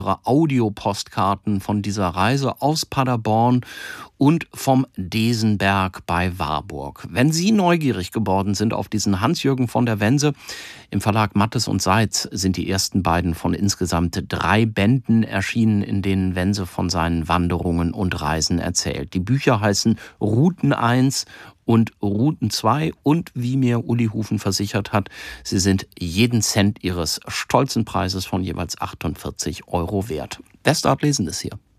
Audiopostkarten von dieser Reise aus Paderborn und vom Desenberg bei Warburg. Wenn Sie neugierig geworden sind auf diesen Hans-Jürgen von der Wense, im Verlag Mattes und Seitz sind die ersten beiden von insgesamt 3 Bänden erschienen, in denen Wense von seinen Wanderungen und Reisen erzählt. Die Bücher heißen Routen 1 und Routen 2 und, wie mir Uli Hufen versichert hat, sie sind jeden Cent ihres stolzen Preises von jeweils 48 € wert. Der Start lesen ist hier.